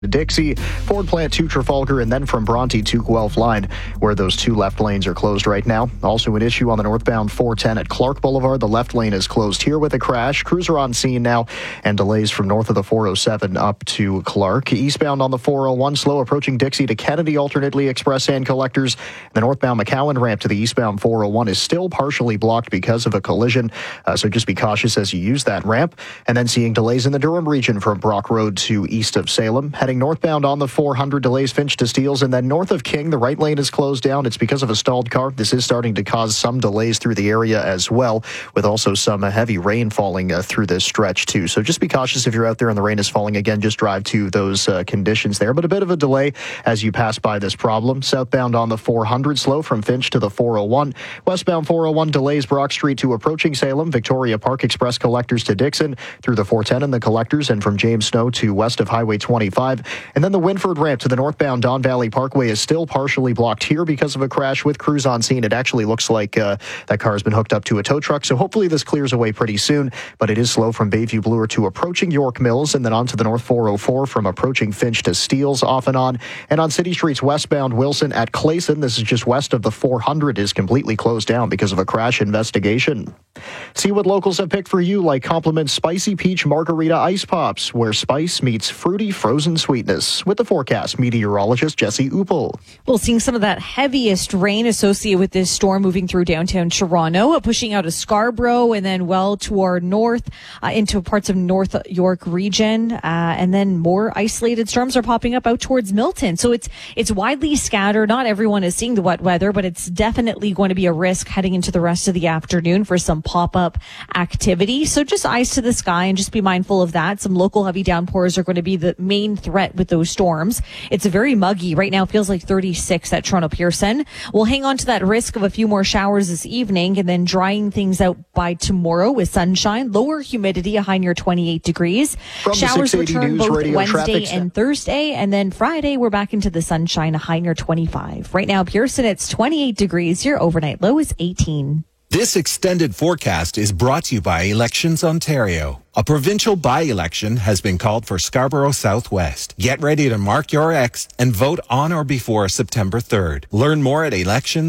Dixie, Ford Plant to Trafalgar, and then from Bronte to Guelph Line, where those two left lanes are closed right now. Also an issue on the northbound 410 at Clark Boulevard. The left lane is closed here with a crash. Crews are on scene now, and delays from north of the 407 up to Clark. Eastbound on the 401, slow approaching Dixie to Kennedy, alternately express and collectors. The northbound McCowan ramp to the eastbound 401 is still partially blocked because of a collision, so just be cautious as you use that ramp. And then seeing delays in the Durham region from Brock Road to east of Salem. Heading northbound on the 400, delays Finch to Steeles, and then north of King, the right lane is closed down. It's because of a stalled car. This is starting to cause some delays through the area as well, with also some heavy rain falling through this stretch too. So just be cautious if you're out there and the rain is falling again. Just drive to those conditions there, but a bit of a delay as you pass by this problem. Southbound on the 400, slow from Finch to the 401. Westbound 401 delays Brock Street to approaching Salem, Victoria Park Express collectors to Dixon, through the 410 and the collectors, and from James Snow to west of Highway 25. And then the Winford ramp to the northbound Don Valley Parkway is still partially blocked here because of a crash with crews on scene. It actually looks like that car has been hooked up to a tow truck, so hopefully this clears away pretty soon, but it is slow from Bayview Bloor to approaching York Mills, and then onto the North 404 from approaching Finch to Steeles off and on. And on City Streets westbound Wilson at Clayson, this is just west of the 400, is completely closed down because of a crash investigation. See what locals have picked for you, like Compliments Spicy Peach Margarita Ice Pops, where spice meets fruity frozen sweetness. With the forecast, meteorologist Jesse Uppel. Well, seeing some of that heaviest rain associated with this storm moving through downtown Toronto, pushing out of Scarborough and then well toward north into parts of North York region. And then more isolated storms are popping up out towards Milton. So it's widely scattered. Not everyone is seeing the wet weather, but it's definitely going to be a risk heading into the rest of the afternoon for some pop-up activity. So just eyes to the sky and just be mindful of that. Some local heavy downpours are going to be the main threat with those storms. It's very muggy right now. Feels like 36 at Toronto Pearson. We'll hang on to that risk of a few more showers this evening and then drying things out by tomorrow with sunshine, lower humidity, a high near 28 degrees. From Showers return both Wednesday traffic and Thursday, and then Friday we're back into the sunshine, a high near 25. Right now, Pearson, it's 28 degrees. Your overnight low is 18. This extended forecast is brought to you by Elections Ontario. A provincial by-election has been called for Scarborough Southwest. Get ready to mark your X and vote on or before September 3rd. Learn more at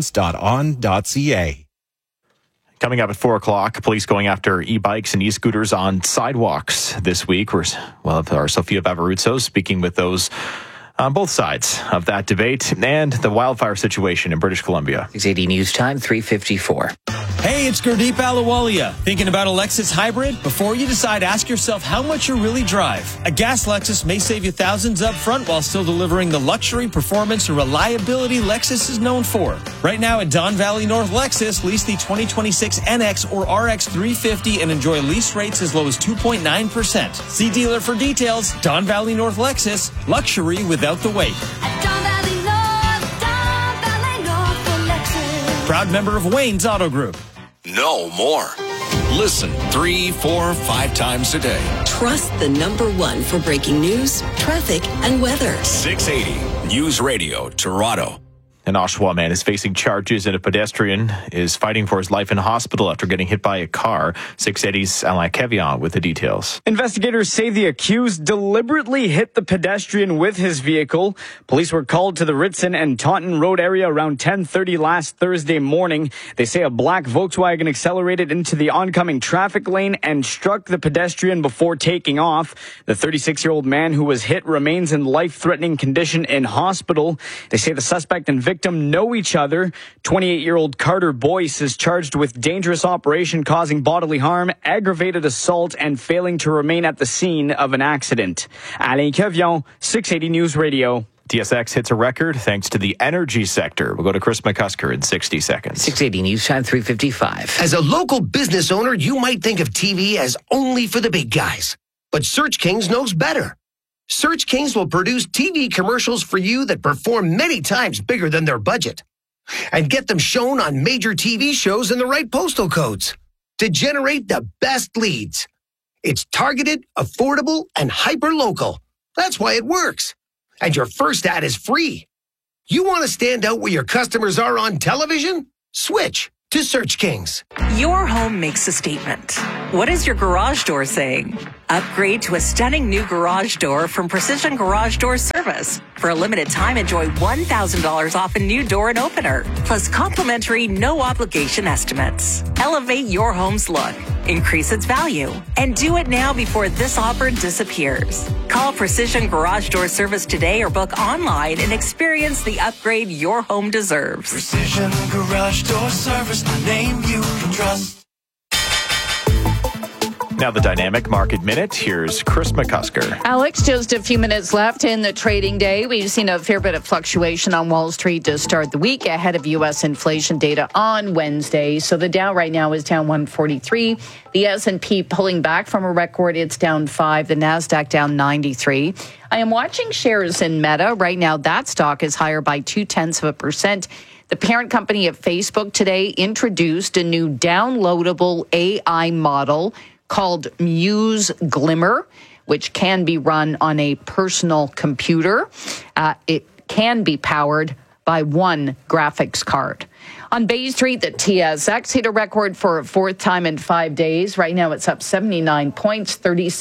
elections.on.ca. Coming up at 4 o'clock, police going after e-bikes and e-scooters on sidewalks this week. We'll have our Sophia Bavaruzzo speaking with those on both sides of that debate and the wildfire situation in British Columbia. 680 News Time, 3:54. Hey, it's Gurdeep Ahluwalia. Thinking about a Lexus hybrid? Before you decide, ask yourself how much you really drive. A gas Lexus may save you thousands up front while still delivering the luxury, performance, and reliability Lexus is known for. Right now at Don Valley North Lexus, lease the 2026 NX or RX 350 and enjoy lease rates as low as 2.9%. See dealer for details. Don Valley North Lexus, luxury without the wait. Proud member of Wayne's Auto Group. Know more. Listen 3, 4, 5 times a day. Trust the number one for breaking news, traffic, and weather. 680 News Radio, Toronto. An Oshawa man is facing charges and a pedestrian is fighting for his life in hospital after getting hit by a car. 680's Alain Kevian with the details. Investigators say the accused deliberately hit the pedestrian with his vehicle. Police were called to the Ritson and Taunton Road area around 10:30 last Thursday morning. They say a black Volkswagen accelerated into the oncoming traffic lane and struck the pedestrian before taking off. The 36-year-old man who was hit remains in life-threatening condition in hospital. They say the suspect and victim know each other. 28-year-old Carter Boyce is charged with dangerous operation causing bodily harm, aggravated assault, and failing to remain at the scene of an accident. Alain Kevian, 680 News Radio. TSX hits a record thanks to the energy sector. We'll go to Chris McCusker in 60 seconds. 680 News Time, 3:55. As a local business owner, you might think of TV as only for the big guys. But Search Kings knows better. Search Kings will produce TV commercials for you that perform many times bigger than their budget. And get them shown on major TV shows in the right postal codes to generate the best leads. It's targeted, affordable, and hyper-local. That's why it works. And your first ad is free. You want to stand out where your customers are on television? Switch to Search Kings. Your home makes a statement. What is your garage door saying? Upgrade to a stunning new garage door from Precision Garage Door Service. For a limited time, enjoy $1,000 off a new door and opener, plus complimentary no-obligation estimates. Elevate your home's look, increase its value, and do it now before this offer disappears. Call Precision Garage Door Service today or book online and experience the upgrade your home deserves. Precision Garage Door Service, a name you can trust. Now the Dynamic Market Minute. Here's Chris McCusker. Alex, just a few minutes left in the trading day. We've seen a fair bit of fluctuation on Wall Street to start the week ahead of U.S. inflation data on Wednesday. So the Dow right now is down 143. The S&P pulling back from a record. It's down 5. The NASDAQ down 93. I am watching shares in Meta. Right now, that stock is higher by 0.2%. The parent company of Facebook today introduced a new downloadable AI model called Muse Glimmer, which can be run on a personal computer. It can be powered by one graphics card. On Bay Street, the TSX hit a record for a fourth time in 5 days. Right now, it's up 79 points,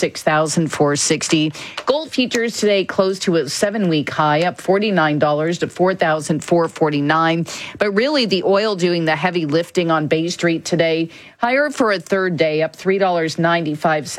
36,460. Gold futures today closed to a 7-week high, up $49 to $4,449. But really, the oil doing the heavy lifting on Bay Street today, higher for a third day, up $3.95,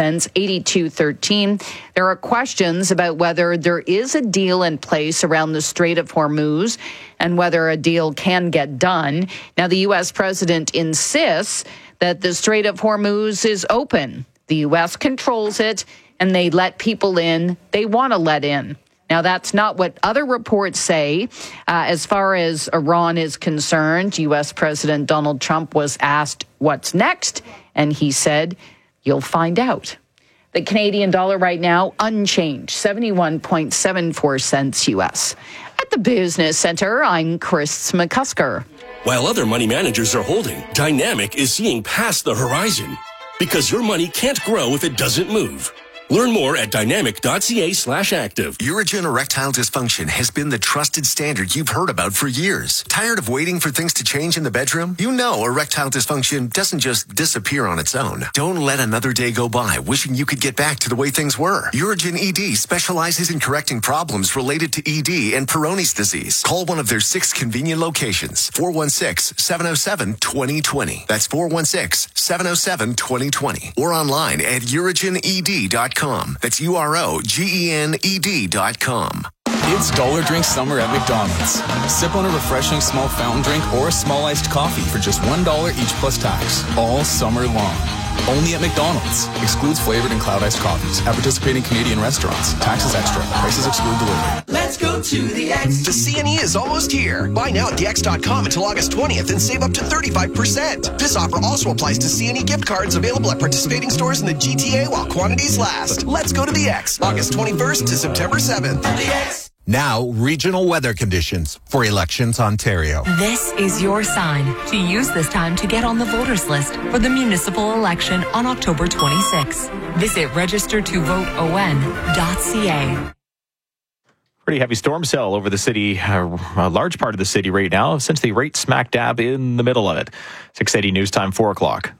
82.13. There are questions about whether there is a deal in place around the Strait of Hormuz and whether a deal can get done. Now, the U.S. president insists that the Strait of Hormuz is open. The U.S. controls it, and they let people in they want to let in. Now, that's not what other reports say. As far as Iran is concerned, U.S. President Donald Trump was asked what's next, and he said, you'll find out. The Canadian dollar right now, unchanged, 71.74 cents U.S. At the Business Center, I'm Chris McCusker. While other money managers are holding, Dynamic is seeing past the horizon. Because your money can't grow if it doesn't move. Learn more at dynamic.ca/active. Urigen erectile dysfunction has been the trusted standard you've heard about for years. Tired of waiting for things to change in the bedroom? You know erectile dysfunction doesn't just disappear on its own. Don't let another day go by wishing you could get back to the way things were. Urigen ED specializes in correcting problems related to ED and Peyronie's disease. Call one of their 6 convenient locations. 416-707-2020. That's 416-707-2020. Or online at urigened.com. That's UROGENED.com. It's Dollar Drink Summer at McDonald's. Sip on a refreshing small fountain drink or a small iced coffee for just $1 each plus tax, all summer long. Only at McDonald's. Excludes flavored and cloud iced coffees. At participating Canadian restaurants. Taxes extra. Prices exclude delivery. Let's go to the X. The CNE is almost here. Buy now at thex.com until August 20th and save up to 35%. This offer also applies to CNE gift cards available at participating stores in the GTA while quantities last. Let's go to the X. August 21st to September 7th. The X. Now, regional weather conditions for Elections Ontario. This is your sign to use this time to get on the voters list for the municipal election on October 26. Visit registertovoteon.ca. Pretty heavy storm cell over the city, a large part of the city right now, essentially right smack dab in the middle of it. 680 News Time, 4 o'clock.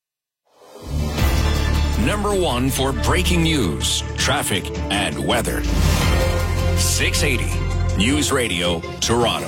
Number 1 for breaking news, traffic, and weather. 680 News Radio, Toronto.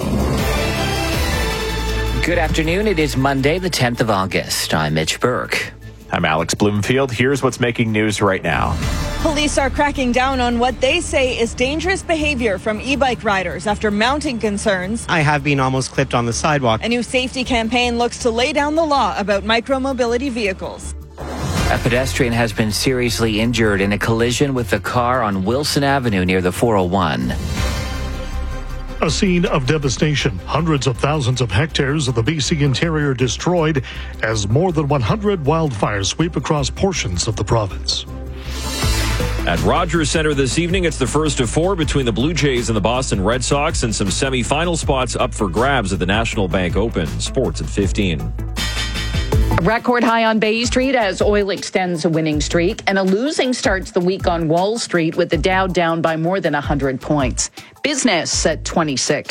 Good afternoon. It is Monday, the 10th of August. I'm Mitch Burke. I'm Alex Bloomfield. Here's what's making news right now. Police are cracking down on what they say is dangerous behavior from e-bike riders after mounting concerns. I have been almost clipped on the sidewalk. A new safety campaign looks to lay down the law about micromobility vehicles. A pedestrian has been seriously injured in a collision with a car on Wilson Avenue near the 401. A scene of devastation. Hundreds of thousands of hectares of the BC interior destroyed as more than 100 wildfires sweep across portions of the province. At Rogers Centre this evening, it's the first of 4 between the Blue Jays and the Boston Red Sox, and some semi-final spots up for grabs at the National Bank Open. Sports at 15. A record high on Bay Street as oil extends a winning streak, and a losing starts the week on Wall Street with the Dow down by more than 100 points. Business at 26.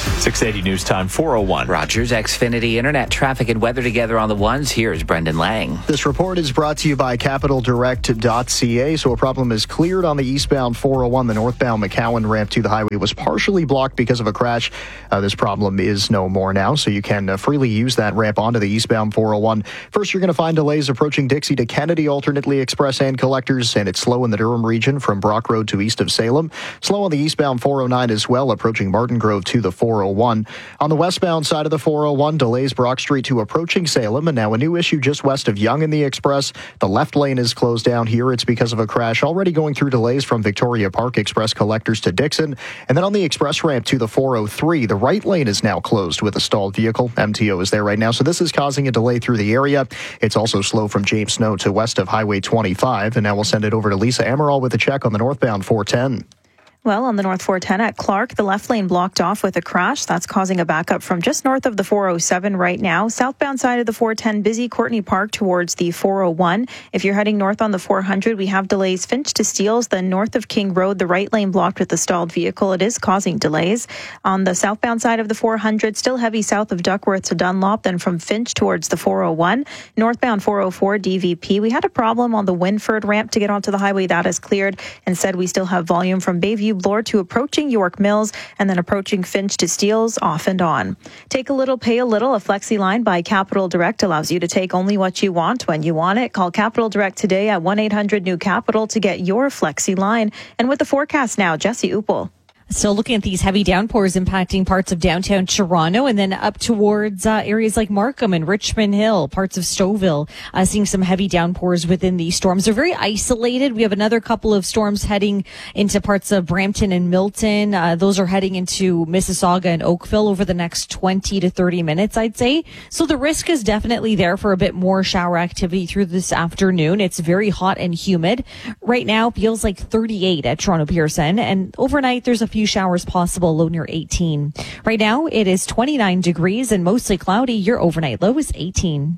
680 News Time, 4:01. Rogers, Xfinity, Internet, traffic, and weather together on the ones. Here's Brendan Lang. This report is brought to you by CapitalDirect.ca. So a problem is cleared on the eastbound 401. The northbound McCowan ramp to the highway was partially blocked because of a crash. This problem is no more now, so you can freely use that ramp onto the eastbound 401. First, you're going to find delays approaching Dixie to Kennedy, alternately express and collectors, and it's slow in the Durham region from Brock Road to east of Salem. Slow on the eastbound 409 as well, approaching Martin Grove to the 401. On the westbound side of the 401, delays Brock Street to approaching Salem, and now a new issue just west of Yonge in the Express. The left lane is closed down here. It's because of a crash. Already going through delays from Victoria Park Express collectors to Dixon. And then on the express ramp to the 403, the right lane is now closed with a stalled vehicle. MTO is there right now, so this is causing a delay through the area. It's also slow from James Snow to west of Highway 25. And now we'll send it over to Lisa Amaral with a check on the northbound 410. Well, on the North 410 at Clark, the left lane blocked off with a crash. That's causing a backup from just north of the 407 right now. Southbound side of the 410, busy Courtney Park towards the 401. If you're heading north on the 400, we have delays Finch to Steeles. Then north of King Road, the right lane blocked with a stalled vehicle. It is causing delays. On the southbound side of the 400, still heavy south of Duckworth to Dunlop. Then from Finch towards the 401. Northbound 404 DVP. We had a problem on the Winford ramp to get onto the highway. That is cleared. Instead, we still have volume from Bayview Bloor to approaching York Mills and then approaching Finch to Steeles off and on. Take a little, pay a little. A Flexi line by Capital Direct allows you to take only what you want when you want it. Call Capital Direct today at 1-800-NEW-CAPITAL to get your Flexi line. And with the forecast now, Jesse Uppel. Still looking at these heavy downpours impacting parts of downtown Toronto and then up towards areas like Markham and Richmond Hill, parts of Stouffville, seeing some heavy downpours within these storms. They're very isolated. We have another couple of storms heading into parts of Brampton and Milton. Those are heading into Mississauga and Oakville over the next 20 to 30 minutes, I'd say. So the risk is definitely there for a bit more shower activity through this afternoon. It's very hot and humid. Right now, feels like 38 at Toronto Pearson, and overnight there's a few showers possible, low near 18. Right now, it is 29 degrees and mostly cloudy. Your overnight low is 18.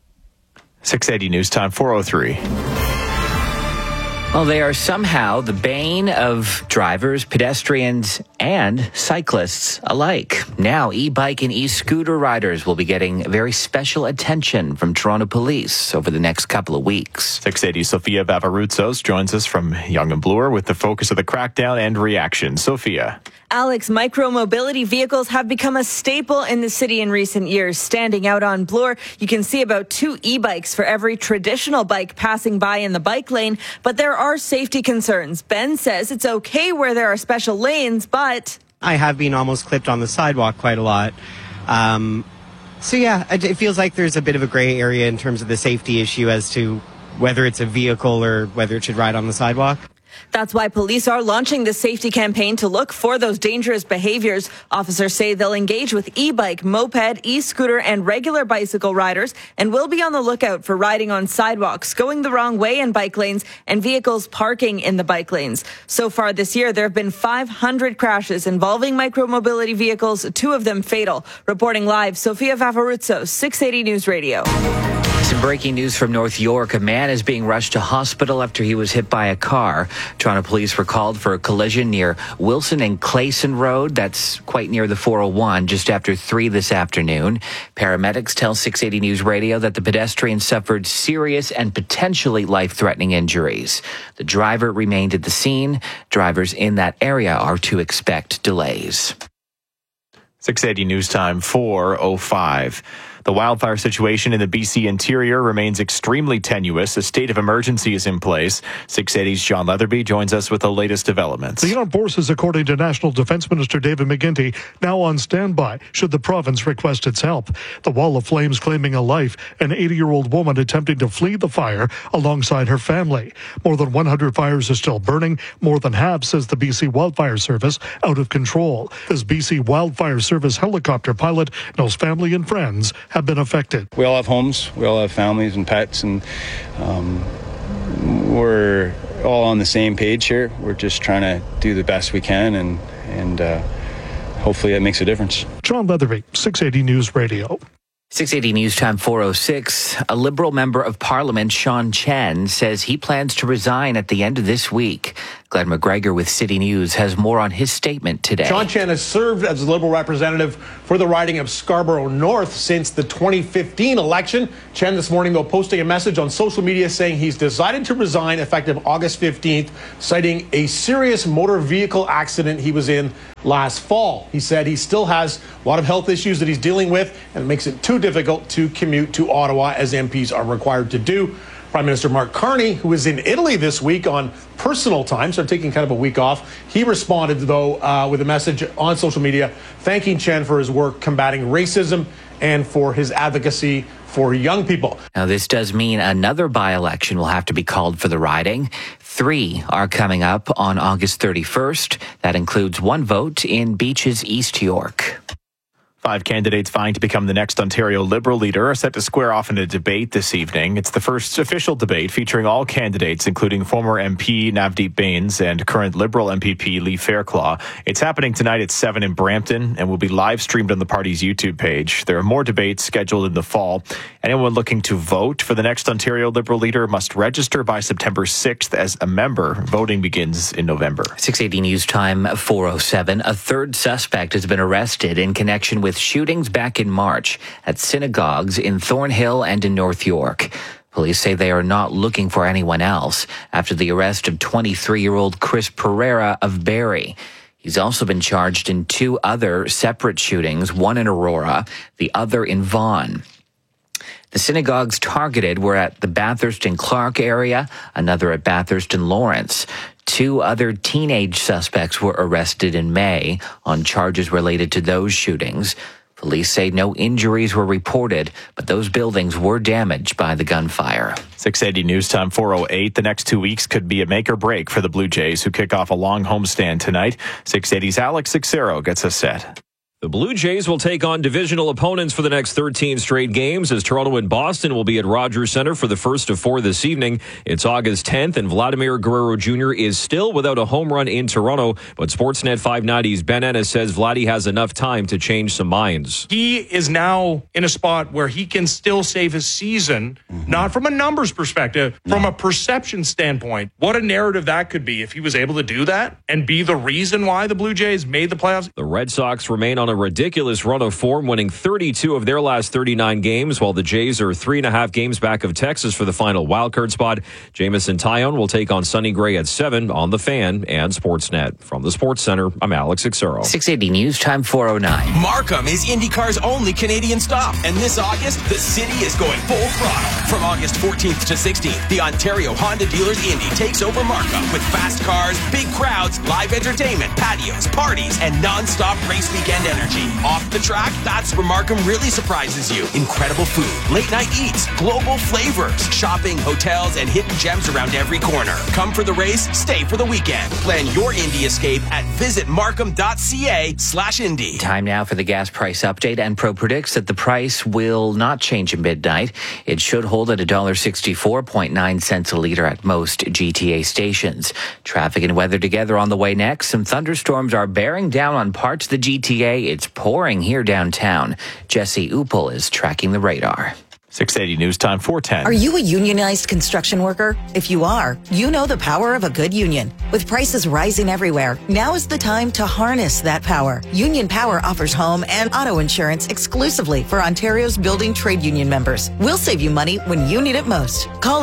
680 News Time, 4:03. Well, they are somehow the bane of drivers, pedestrians, and cyclists alike. Now, e-bike and e-scooter riders will be getting very special attention from Toronto Police over the next couple of weeks. 680 Sophia Vavarutsos joins us from Yonge and Bloor with the focus of the crackdown and reaction. Sophia. Alex, micro-mobility vehicles have become a staple in the city in recent years. Standing out on Bloor, you can see about 2 e-bikes for every traditional bike passing by in the bike lane, but there are safety concerns. Ben says it's okay where there are special lanes, but I have been almost clipped on the sidewalk quite a lot. So yeah, it feels like there's a bit of a gray area in terms of the safety issue as to whether it's a vehicle or whether it should ride on the sidewalk. That's why police are launching this safety campaign to look for those dangerous behaviors. Officers say they'll engage with e-bike, moped, e-scooter, and regular bicycle riders, and will be on the lookout for riding on sidewalks, going the wrong way in bike lanes, and vehicles parking in the bike lanes. So far this year, there have been 500 crashes involving micromobility vehicles, 2 of them fatal. Reporting live, Sophia Vavarutsos, 680 News Radio. Some breaking news from North York. A man is being rushed to hospital after he was hit by a car. Toronto police were called for a collision near Wilson and Clayson Road. That's quite near the 401, just after 3 this afternoon. Paramedics tell 680 News Radio that the pedestrian suffered serious and potentially life-threatening injuries. The driver remained at the scene. Drivers in that area are to expect delays. 680 News Time, 4:05. The wildfire situation in the BC interior remains extremely tenuous. A state of emergency is in place. 680's John Leatherby joins us with the latest developments. The armed forces, according to National Defence Minister David McGuinty, now on standby should the province request its help. The wall of flames claiming a life, an 80-year-old woman attempting to flee the fire alongside her family. More than 100 fires are still burning. More than half, says the BC Wildfire Service, out of control. This BC Wildfire Service helicopter pilot knows family and friends have been affected. We all have homes, we all have families and pets, and we're all on the same page here. We're just trying to do the best we can, and hopefully that makes a difference. John Leatherby, 680 News Radio. 680 News Time, 4:06. A Liberal member of Parliament, Sean Chen, says he plans to resign at the end of this week. Glenn McGregor with City News has more on his statement today. Sean Chen has served as a Liberal representative for the riding of Scarborough North since the 2015 election. Chen this morning, though, posting a message on social media saying he's decided to resign effective August 15th, citing a serious motor vehicle accident he was in last fall. He said he still has a lot of health issues that he's dealing with, and it makes it too difficult to commute to Ottawa as MPs are required to do. Prime Minister Mark Carney, who is in Italy this week on personal time, so taking kind of a week off, he responded, though, with a message on social media thanking Chen for his work combating racism and for his advocacy for young people. Now, this does mean another by-election will have to be called for the riding. 3 are coming up on August 31st. That includes 1 vote in Beaches, East York. 5 candidates vying to become the next Ontario Liberal leader are set to square off in a debate this evening. It's the first official debate featuring all candidates, including former MP Navdeep Bains and current Liberal MPP Lee Fairclough. It's happening tonight at 7 in Brampton and will be live streamed on the party's YouTube page. There are more debates scheduled in the fall. Anyone looking to vote for the next Ontario Liberal leader must register by September 6th as a member. Voting begins in November. 680 News Time 4:07. A third suspect has been arrested in connection with shootings back in March at synagogues in Thornhill and in North York. Police say they are not looking for anyone else after the arrest of 23-year-old Chris Pereira of Barrie. He's also been charged in 2 other separate shootings, one in Aurora, the other in Vaughan. The synagogues targeted were at the Bathurst and Clark area, another at Bathurst and Lawrence. 2 other teenage suspects were arrested in May on charges related to those shootings. Police say no injuries were reported, but those buildings were damaged by the gunfire. 680 News Time 4:08. The next 2 weeks could be a make or break for the Blue Jays, who kick off a long homestand tonight. 680's Alex Sixero gets us set. The Blue Jays will take on divisional opponents for the next 13 straight games, as Toronto and Boston will be at Rogers Centre for the first of 4 this evening. It's August 10th, and Vladimir Guerrero Jr. is still without a home run in Toronto, but Sportsnet 590's Ben Ennis says Vladdy has enough time to change some minds. He is now in a spot where he can still save his season, not from a numbers perspective, from a perception standpoint. What a narrative that could be if he was able to do that and be the reason why the Blue Jays made the playoffs. The Red Sox remain on a ridiculous run of form, winning 32 of their last 39 games, while the Jays are 3.5 games back of Texas for the final wildcard spot. Jamison Tyone will take on Sonny Gray at 7 on The Fan and Sportsnet. From the Sports Center, I'm Alex Sixero. 680 News Time 4:09. Markham is IndyCar's only Canadian stop, and this August, the city is going full throttle. From August 14th to 16th, the Ontario Honda Dealers Indy takes over Markham with fast cars, big crowds, live entertainment, patios, parties, and non-stop race weekend energy. Off the track, that's where Markham really surprises you. Incredible food, late night eats, global flavors, shopping, hotels, and hidden gems around every corner. Come for the race, stay for the weekend. Plan your Indy escape at visitmarkham.ca/Indy. Time now for the gas price update, and Pro predicts that the price will not change at midnight. It should hold at $1.64.9 a liter at most GTA stations. Traffic and weather together on the way next. Some thunderstorms are bearing down on parts of the GTA. It's pouring here downtown. Jesse Upel is tracking the radar. 680 News Time 4:10. Are you a unionized construction worker? If you are, you know the power of a good union. With prices rising everywhere, now is the time to harness that power. Union Power offers home and auto insurance exclusively for Ontario's building trade union members. We'll save you money when you need it most. Call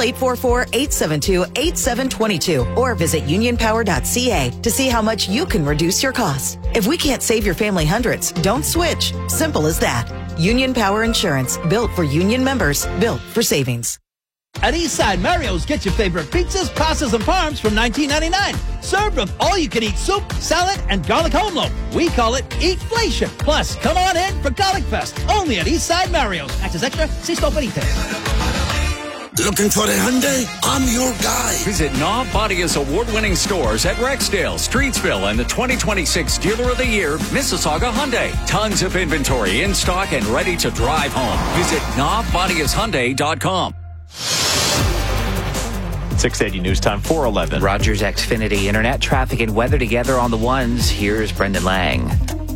844-872-8722 or visit unionpower.ca to see how much you can reduce your costs. If we can't save your family hundreds, don't switch. Simple as that. Union Power Insurance, built for union members, built for savings. At Eastside Mario's, get your favorite pizzas, pastas, and parms from $19.99. Served with all-you-can-eat soup, salad, and garlic home loaf. We call it Eatflation. Plus, come on in for Garlic Fest, only at Eastside Mario's. Access extra, see store for details. Looking for a Hyundai? I'm your guy. Visit Knob Bodia's award-winning stores at Rexdale, Streetsville, and the 2026 Dealer of the Year, Mississauga Hyundai. Tons of inventory in stock and ready to drive home. Visit knobbodiashyundai.com. 680 News Time 4:11. Rogers Xfinity Internet traffic and weather together on the ones. Here's Brendan Lang.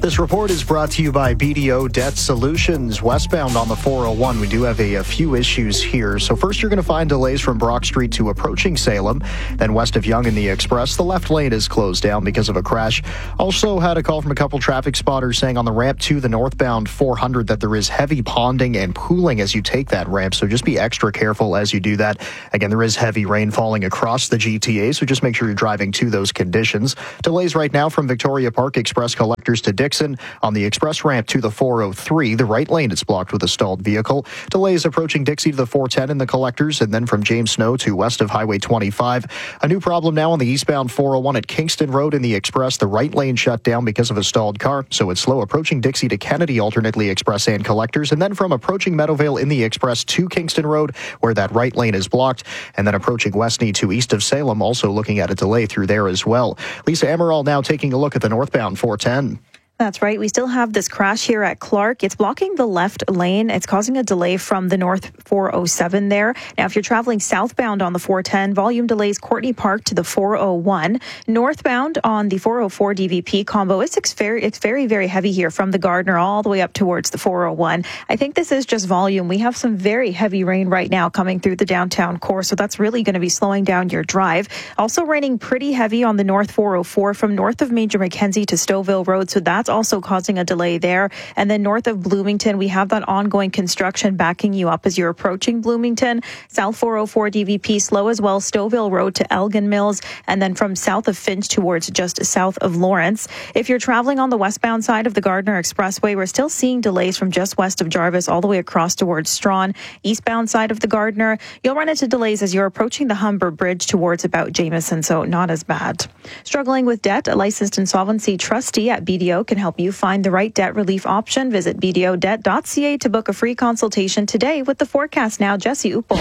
This report is brought to you by BDO Debt Solutions. Westbound on the 401, we do have a few issues here. So first, you're going to find delays from Brock Street to approaching Salem. Then west of Yonge in the Express, the left lane is closed down because of a crash. Also had a call from a couple traffic spotters saying on the ramp to the northbound 400 that there is heavy ponding and pooling as you take that ramp. So just be extra careful as you do that. Again, there is heavy rain falling across the GTA, so just make sure you're driving to those conditions. Delays right now from Victoria Park Express Collectors to Dixon. On the express ramp to the 403, the right lane is blocked with a stalled vehicle. Delays approaching Dixie to the 410 in the Collectors, and then from James Snow to west of Highway 25. A new problem now on the eastbound 401 at Kingston Road in the Express. The right lane shut down because of a stalled car, so it's slow approaching Dixie to Kennedy, alternately Express and Collectors, and then from approaching Meadowvale in the Express to Kingston Road, where that right lane is blocked, and then approaching Westney to east of Salem, also looking at a delay through there as well. Lisa Emerald now taking a look at the northbound 410. That's right. We still have this crash here at Clark. It's blocking the left lane. It's causing a delay from the north 407 there. Now, if you're traveling southbound on the 410, volume delays Courtney Park to the 401. Northbound on the 404 DVP combo, it's very, very heavy here from the Gardner all the way up towards the 401. I think this is just volume. We have some very heavy rain right now coming through the downtown core, so that's really going to be slowing down your drive. Also raining pretty heavy on the north 404 from north of Major Mackenzie to Stouffville Road, so that's also causing a delay there. And then north of Bloomington, we have that ongoing construction backing you up as you're approaching Bloomington. South 404 DVP slow as well, Stouffville Road to Elgin Mills, and then from south of Finch towards just south of Lawrence. If you're traveling on the westbound side of the Gardner Expressway, we're still seeing delays from just west of Jarvis all the way across towards Strawn. Eastbound side of the Gardner, you'll run into delays as you're approaching the Humber Bridge towards about Jameson, so not as bad. Struggling with debt, a licensed insolvency trustee at BDO can help you find the right debt relief option. Visit bdodebt.ca to book a free consultation today. With the forecast now, Jesse Uppel.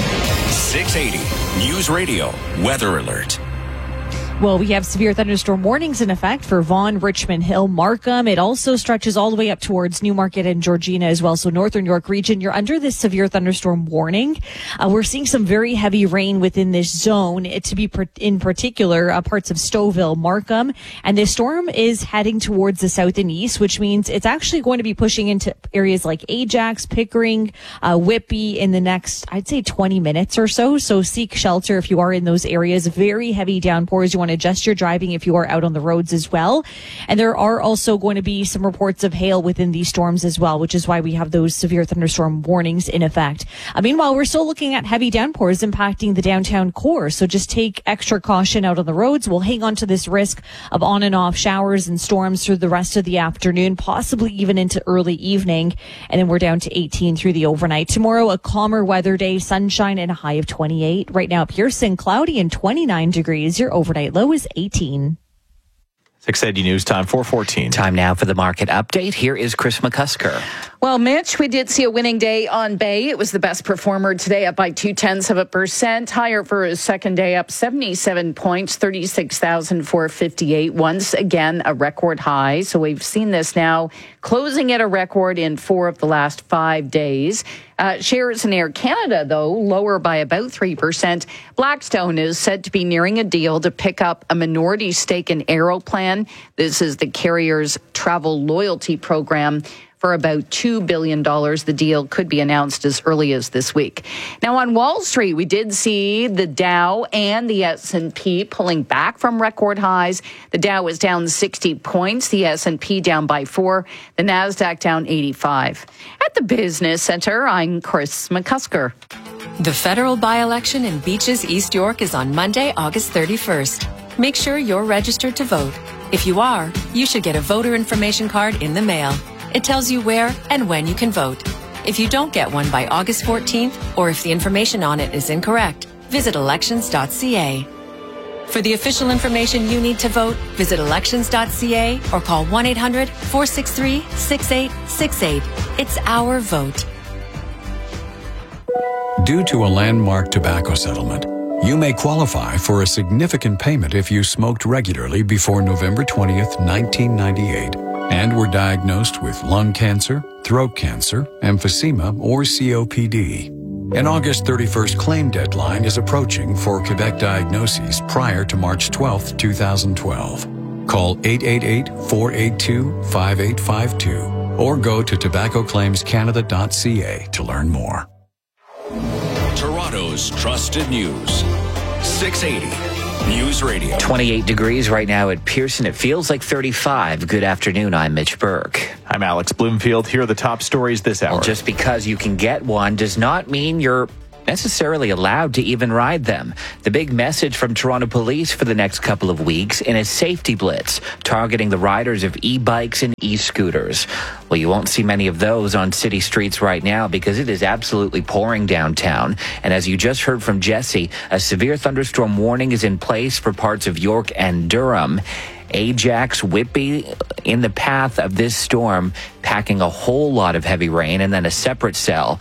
680 News Radio Weather Alert. Well, we have severe thunderstorm warnings in effect for Vaughan, Richmond Hill, Markham. It also stretches all the way up towards Newmarket and Georgina as well. So Northern York region, you're under this severe thunderstorm warning. We're seeing some very heavy rain within this zone, to be in particular parts of Stouffville, Markham. And this storm is heading towards the south and east, which means it's actually going to be pushing into areas like Ajax, Pickering, Whitby in the next, I'd say 20 minutes or so. So seek shelter if you are in those areas. Very heavy downpours. You want to adjust your driving if you are out on the roads as well. And there are also going to be some reports of hail within these storms as well, which is why we have those severe thunderstorm warnings in effect. Meanwhile, we're still looking at heavy downpours impacting the downtown core. So just take extra caution out on the roads. We'll hang on to this risk of on and off showers and storms through the rest of the afternoon, possibly even into early evening. And then we're down to 18 through the overnight. Tomorrow, a calmer weather day, sunshine and a high of 28. Right now, Pearson, cloudy and 29 degrees. Your overnight low is 18. 680 News Time, 4:14. Time now for the market update. Here is Chris McCusker. Well, Mitch, we did see a winning day on Bay. It was the best performer today, up by 0.2%. Higher for his second day, up 77 points, 36,458. Once again, a record high. So we've seen this now closing at a record in 4 of the last 5 days. Shares in Air Canada, though, lower by about 3%. Blackstone is said to be nearing a deal to pick up a minority stake in Aeroplan. This is the carrier's travel loyalty program for about $2 billion. The deal could be announced as early as this week. Now, on Wall Street, we did see the Dow and the S&P pulling back from record highs. The Dow was down 60 points, the S&P down by 4, the NASDAQ down 85. At the Business Center, I'm Chris McCusker. The federal by-election in Beaches, East York is on Monday, August 31st. Make sure you're registered to vote. If you are, you should get a voter information card in the mail. It tells you where and when you can vote. If you don't get one by August 14th, or if the information on it is incorrect, visit elections.ca. For the official information you need to vote, visit elections.ca or call 1-800-463-6868. It's our vote. Due to a landmark tobacco settlement, you may qualify for a significant payment if you smoked regularly before November 20th, 1998. And were diagnosed with lung cancer, throat cancer, emphysema, or COPD. An August 31st claim deadline is approaching for Quebec diagnoses prior to March 12, 2012. Call 888-482-5852 or go to tobaccoclaimscanada.ca to learn more. Toronto's trusted news. 680 News Radio. 28 degrees right now at Pearson. It feels like 35. Good afternoon. I'm Mitch Burke. I'm Alex Bloomfield. Here are the top stories this hour. Well, just because you can get one does not mean you're necessarily allowed to even ride them. The big message from Toronto Police for the next couple of weeks in a safety blitz targeting the riders of e-bikes and e-scooters. Well, you won't see many of those on city streets right now because it is absolutely pouring downtown. And as you just heard from Jesse, a severe thunderstorm warning is in place for parts of York and Durham. Ajax, Whitby in the path of this storm, packing a whole lot of heavy rain, and then a separate cell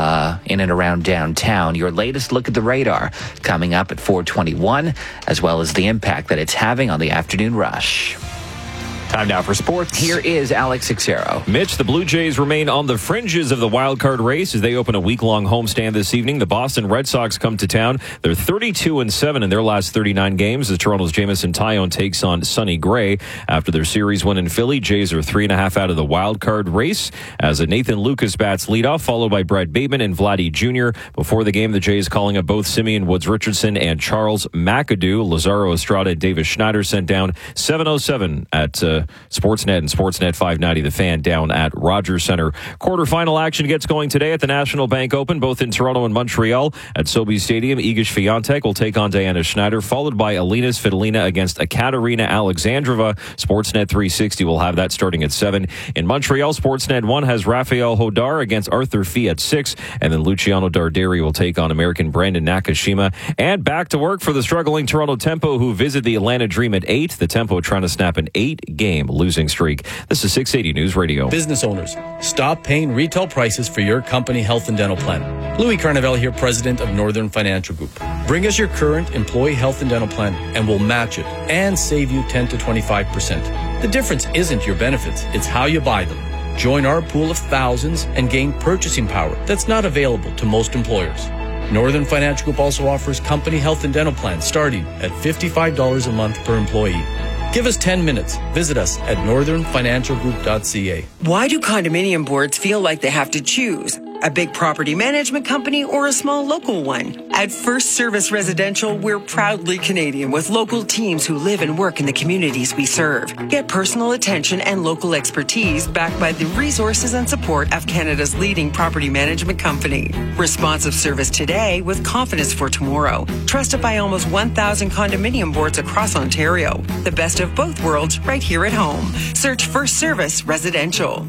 in and around downtown. Your latest look at the radar coming up at 4:21, as well as the impact that it's having on the afternoon rush. Time now for sports. Here is Alex Sixero. Mitch, the Blue Jays remain on the fringes of the wild card race as they open a week-long homestand this evening. The Boston Red Sox come to town. They're 32-7 in their last 39 games as Toronto's Jamison Tyone takes on Sonny Gray. After their series win in Philly, Jays are 3.5 out of the wild card race as Nathan Lucas bats leadoff, followed by Brett Bateman and Vladdy Jr. Before the game, the Jays calling up both Simeon Woods-Richardson and Charles McAdoo. Lazaro Estrada and Davis Schneider sent down 7:07 at Sportsnet and Sportsnet 590 The Fan down at Rogers Centre. Quarterfinal action gets going today at the National Bank Open, both in Toronto and Montreal. At Sobeys Stadium, Iga Swiatek will take on Diana Schneider, followed by Alina Svitolina against Ekaterina Alexandrova. Sportsnet 360 will have that starting at 7. In Montreal, Sportsnet 1 has Rafael Hodar against Arthur Fee at 6, and then Luciano Darderi will take on American Brandon Nakashima. And back to work for the struggling Toronto Tempo, who visit the Atlanta Dream at 8. The Tempo trying to snap an 8-game losing streak. This is 680 News Radio. Business owners, stop paying retail prices for your company health and dental plan. Louis Carnevale here, president of Northern Financial Group. Bring us your current employee health and dental plan and we'll match it and save you 10 to 25%. The difference isn't your benefits, it's how you buy them. Join our pool of thousands and gain purchasing power that's not available to most employers. Northern Financial Group also offers company health and dental plans starting at $55 a month per employee. Give us 10 minutes. Visit us at northernfinancialgroup.ca. Why do condominium boards feel like they have to choose? A big property management company or a small local one? At First Service Residential, we're proudly Canadian with local teams who live and work in the communities we serve. Get personal attention and local expertise backed by the resources and support of Canada's leading property management company. Responsive service today with confidence for tomorrow. Trusted by almost 1,000 condominium boards across Ontario. The best of both worlds right here at home. Search First Service Residential.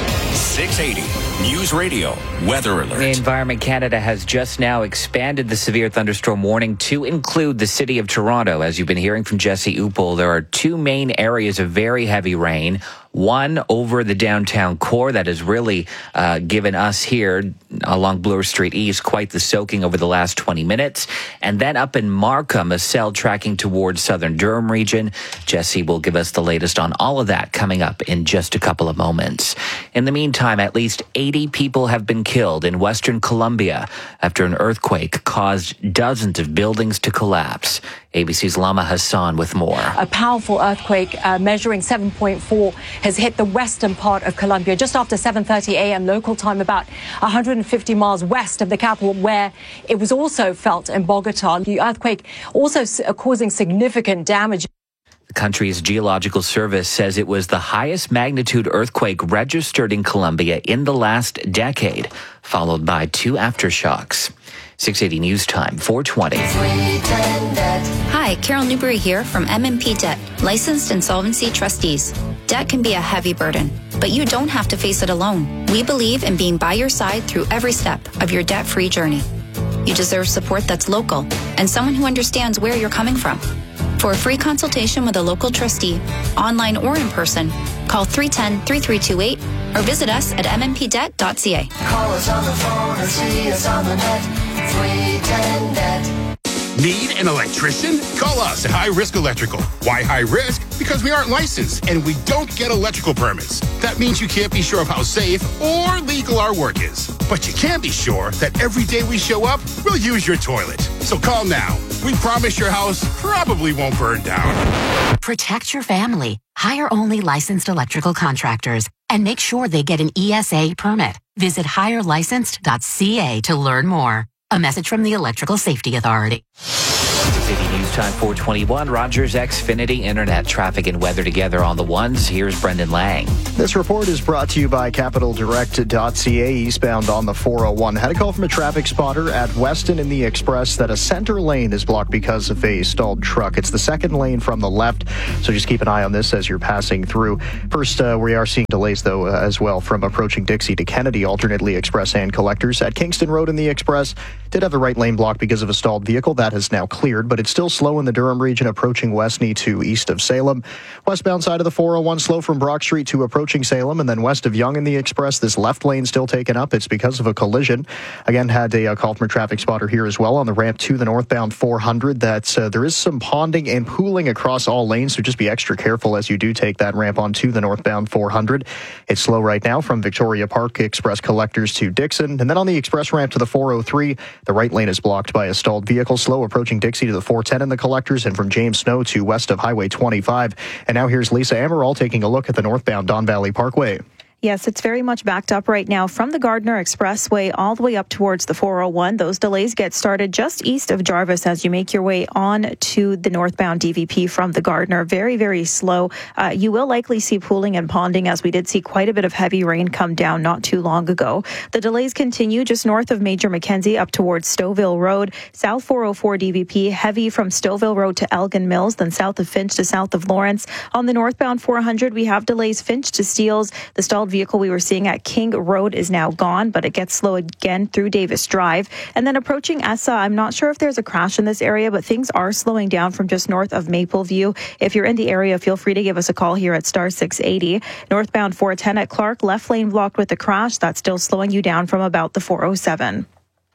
680 News Radio Weather Alert. Environment Canada has just now expanded the severe thunderstorm warning to include the city of Toronto. As you've been hearing from Jesse Uppel, there are two main areas of very heavy rain. One over the downtown core that has really given us here along Bloor Street East quite the soaking over the last 20 minutes. And then up in Markham, a cell tracking towards southern Durham region. Jesse will give us the latest on all of that coming up in just a couple of moments. In the meantime, at least 80 people have been killed in Western Colombia after an earthquake caused dozens of buildings to collapse. ABC's Lama Hassan with more. A powerful earthquake measuring 7.4 has hit the western part of Colombia just after 7:30 a.m. local time, about 150 miles west of the capital, where it was also felt in Bogota. The earthquake also causing significant damage. The country's geological service says it was the highest magnitude earthquake registered in Colombia in the last decade, followed by two aftershocks. 680 News Time, 420. Hi, Carol Newberry here from MMP Debt, licensed insolvency trustees. Debt can be a heavy burden, but you don't have to face it alone. We believe in being by your side through every step of your debt-free journey. You deserve support that's local and someone who understands where you're coming from. For a free consultation with a local trustee, online or in person, call 310-3328 or visit us at mmpdebt.ca. Call us on the phone or see us on the net. 310 Debt. Need an electrician? Call us at High Risk Electrical. Why high risk? Because we aren't licensed and we don't get electrical permits. That means you can't be sure of how safe or legal our work is. But you can be sure that every day we show up, we'll use your toilet. So call now. We promise your house probably won't burn down. Protect your family. Hire only licensed electrical contractors and make sure they get an ESA permit. Visit hirelicensed.ca to learn more. A message from the Electrical Safety Authority. City News Time 421. Rogers Xfinity Internet traffic and weather together on the ones. Here's Brendan Lang. This report is brought to you by CapitalDirect.ca. Eastbound on the 401. Had a call from a traffic spotter at Weston in the Express that a center lane is blocked because of a stalled truck. It's the second lane from the left, so just keep an eye on this as you're passing through. First, we are seeing delays, though, as well from approaching Dixie to Kennedy, alternately Express and Collectors. At Kingston Road in the Express, did have the right lane blocked because of a stalled vehicle. That has now cleared, but it's still slow in the Durham region approaching Westney to east of Salem. Westbound side of the 401 slow from Brock Street to approaching Salem, and then west of Yonge in the Express, this left lane still taken up. It's because of a collision. Again, had a call from a traffic spotter here as well on the ramp to the northbound 400 that there is some ponding and pooling across all lanes, so just be extra careful as you do take that ramp onto the northbound 400. It's slow right now from Victoria Park Express Collectors to Dixon, and then on the express ramp to the 403, the right lane is blocked by a stalled vehicle, slow approaching Dixie to the 410 in the Collectors, and from James Snow to west of Highway 25. And now here's Lisa Amaral taking a look at the northbound Don Valley Parkway. Yes, it's very much backed up right now from the Gardner Expressway all the way up towards the 401. Those delays get started just east of Jarvis as you make your way on to the northbound DVP from the Gardner. Very, very slow. You will likely see pooling and ponding as we did see quite a bit of heavy rain come down not too long ago. The delays continue just north of Major Mackenzie up towards Stouffville Road. South 404 DVP heavy from Stouffville Road to Elgin Mills, then south of Finch to south of Lawrence. On the northbound 400, we have delays Finch to Steeles. The stalled vehicle we were seeing at King Road is now gone, but it gets slow again through Davis Drive. And then approaching Essa, I'm not sure if there's a crash in this area, but things are slowing down from just north of Mapleview. If you're in the area, feel free to give us a call here at star 680. Northbound 410 at Clark, left lane blocked with a crash. That's still slowing you down from about the 407.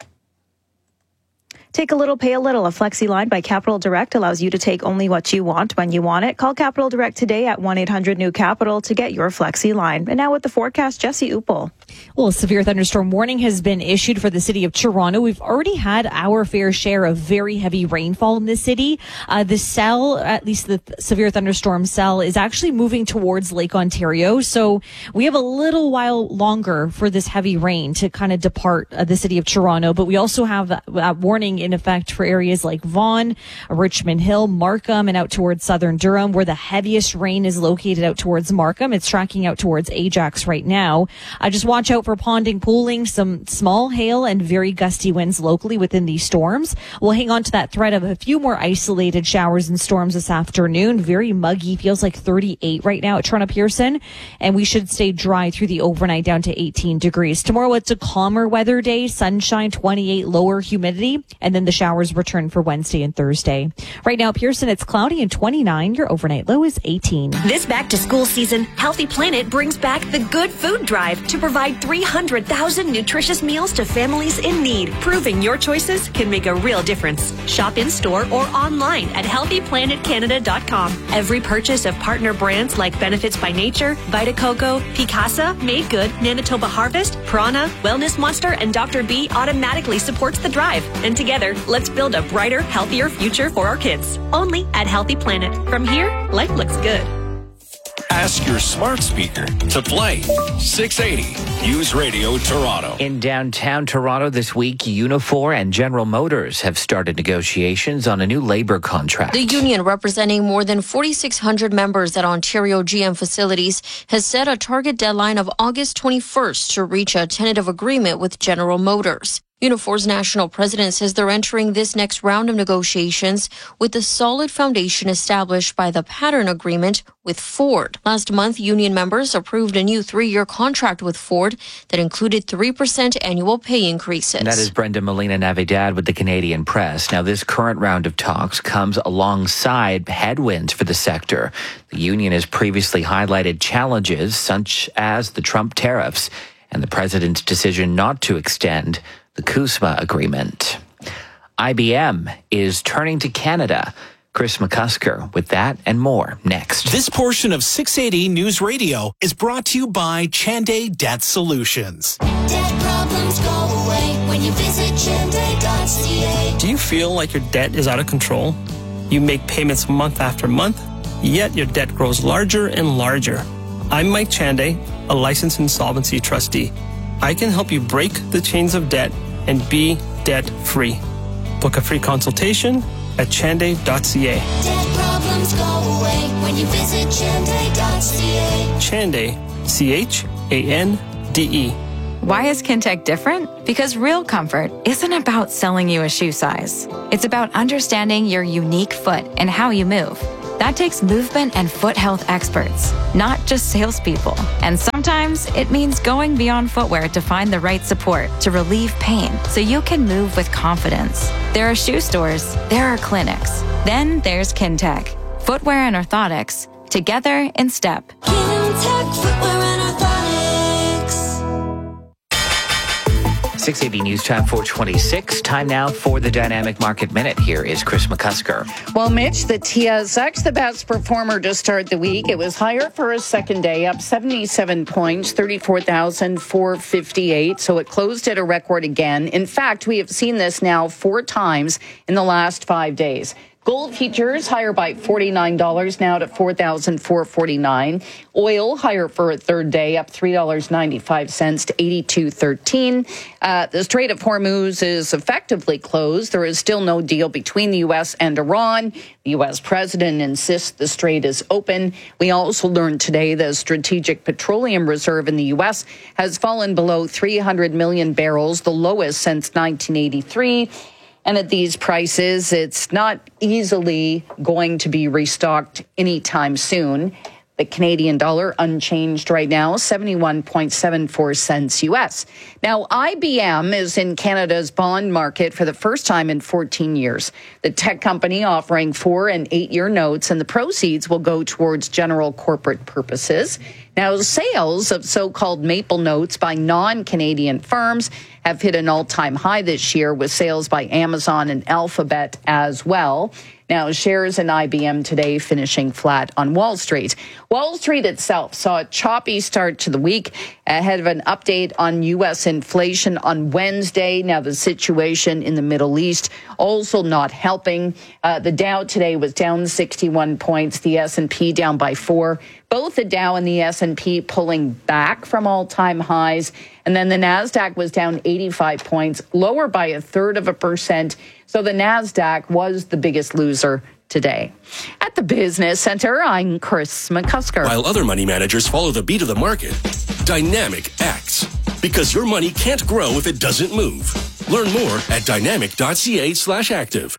Take a little, pay a little. A Flexi Line by Capital Direct allows you to take only what you want when you want it. Call Capital Direct today at 1-800-NEW-CAPITAL to get your Flexi Line. And now with the forecast, Jesse Uppel. Well, a severe thunderstorm warning has been issued for the city of Toronto. We've already had our fair share of very heavy rainfall in the city. The cell, at least the severe thunderstorm cell, is actually moving towards Lake Ontario. So we have a little while longer for this heavy rain to kind of depart the city of Toronto. But we also have that warning in effect for areas like Vaughan, Richmond Hill, Markham, and out towards southern Durham, where the heaviest rain is located out towards Markham. It's tracking out towards Ajax right now. Just watch out for ponding, pooling, some small hail, and very gusty winds locally within these storms. We'll hang on to that threat of a few more isolated showers and storms this afternoon. Very muggy, feels like 38 right now at Toronto Pearson, and we should stay dry through the overnight down to 18 degrees. Tomorrow it's a calmer weather day, sunshine, 28, lower humidity, and then the showers return for Wednesday and Thursday. Right now, Pearson, it's cloudy and 29. Your overnight low is 18. This back-to-school season, Healthy Planet brings back the Good Food Drive to provide 300,000 nutritious meals to families in need, proving your choices can make a real difference. Shop in-store or online at healthyplanetcanada.com. Every purchase of partner brands like Benefits by Nature, Vita Coco, Picasa, Made Good, Manitoba Harvest, Prana, Wellness Monster, and Dr. B automatically supports the drive. And together, let's build a brighter, healthier future for our kids. Only at Healthy Planet. From here, life looks good. Ask your smart speaker to play 680 News Radio Toronto. In downtown Toronto this week, Unifor and General Motors have started negotiations on a new labor contract. The union, representing more than 4,600 members at Ontario GM facilities, has set a target deadline of August 21st to reach a tentative agreement with General Motors. Unifor's national president says they're entering this next round of negotiations with a solid foundation established by the pattern agreement with Ford. Last month, union members approved a new 3-year contract with Ford that included 3% annual pay increases. And that is Brenda Molina Navidad with the Canadian Press. Now, this current round of talks comes alongside headwinds for the sector. The union has previously highlighted challenges such as the Trump tariffs and the president's decision not to extend the CUSMA agreement. IBM is turning to Canada. Chris McCusker with that and more next. This portion of 680 News Radio is brought to you by Chanday Debt Solutions. Debt problems go away when you visit Chanday.ca. Do you feel like your debt is out of control? You make payments month after month, yet your debt grows larger and larger. I'm Mike Chanday, a licensed insolvency trustee. I can help you break the chains of debt and be debt-free. Book a free consultation at chanday.ca. Debt problems go away when you visit Chanday.ca. Chanday, C-H-A-N-D-E. Why is Kintec different? Because real comfort isn't about selling you a shoe size. It's about understanding your unique foot and how you move. That takes movement and foot health experts, not just salespeople. And sometimes it means going beyond footwear to find the right support to relieve pain so you can move with confidence. There are shoe stores, there are clinics. Then there's Kintec. Footwear and orthotics, together in step. Kintec Footwear and Orthotics. 680 News Time 426. Time now for the Dynamic Market Minute. Here is Chris McCusker. Well, Mitch, the TSX, the best performer to start the week. It was higher for a second day, up 77 points, 34,458. So it closed at a record again. In fact, we have seen this now 4 times in the last 5 days. Gold futures higher by $49 now to $4,449. Oil higher for a third day, up $3.95 to $82.13. The Strait of Hormuz is effectively closed. There is still no deal between the U.S. and Iran. The U.S. president insists the strait is open. We also learned today the Strategic Petroleum Reserve in the U.S. has fallen below 300 million barrels, the lowest since 1983. And at these prices, it's not easily going to be restocked anytime soon. The Canadian dollar unchanged right now, 71.74 cents U.S. Now, IBM is in Canada's bond market for the first time in 14 years. The tech company offering 4- and 8-year notes, and the proceeds will go towards general corporate purposes. Now, sales of so-called maple notes by non-Canadian firms have hit an all-time high this year, with sales by Amazon and Alphabet as well. Now, shares in IBM today finishing flat on Wall Street. Wall Street itself saw a choppy start to the week ahead of an update on U.S. inflation on Wednesday. Now, the situation in the Middle East also not helping. The Dow today was down 61 points, the S&P down by 4. Both the Dow and the S&P pulling back from all-time highs. And then the NASDAQ was down 85 points, lower by 1/3%. So the NASDAQ was the biggest loser today. At the Business Center, I'm Chris McCusker. While other money managers follow the beat of the market, Dynamic acts. Because your money can't grow if it doesn't move. Learn more at dynamic.ca/active.